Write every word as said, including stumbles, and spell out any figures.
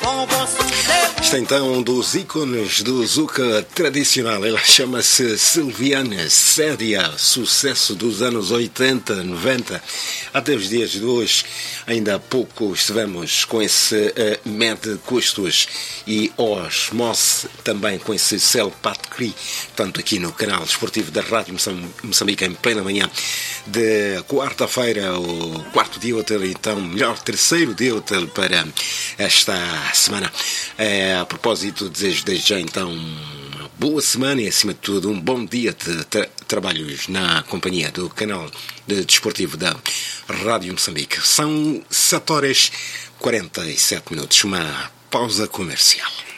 Isto então um dos ícones do Zuka tradicional. Ela chama-se Silviana Sédia, sucesso dos anos oitenta, noventa, até os dias de hoje. Ainda há pouco estivemos com esse uh, Med Custos e Osmose, também com esse Cel Patcri, tanto aqui no canal desportivo da Rádio Moçambique, em plena manhã de quarta-feira, o quarto dia útil, então, melhor, terceiro dia útil para esta semana. É, a propósito, desejo desde já então uma boa semana e, acima de tudo, um bom dia de tra- trabalhos na companhia do canal de desportivo da Rádio Moçambique. São sete horas e quarenta e sete minutos, uma pausa comercial.